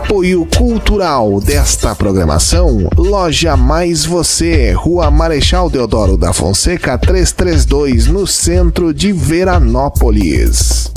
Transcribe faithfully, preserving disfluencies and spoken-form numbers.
Apoio cultural desta programação, Loja Mais Você, Rua Marechal Deodoro da Fonseca trezentos e trinta e dois, no centro de Veranópolis.